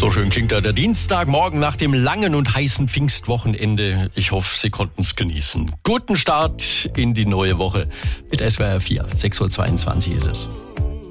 So schön klingt da der Dienstagmorgen nach dem langen und heißen Pfingstwochenende. Ich hoffe, Sie konnten es genießen. Guten Start in die neue Woche mit SWR 4. 6.22 Uhr ist es.